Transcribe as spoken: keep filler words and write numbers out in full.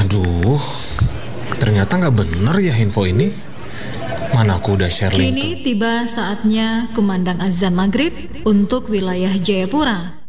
Aduh, ternyata nggak bener ya info ini. Mana aku udah share link Kini tuh. tiba saatnya kumandang azan maghrib untuk wilayah Jayapura.